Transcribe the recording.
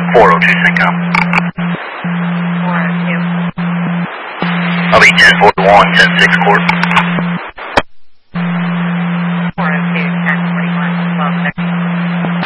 402 Syncom. 402. I'll be 1041, 106 Court.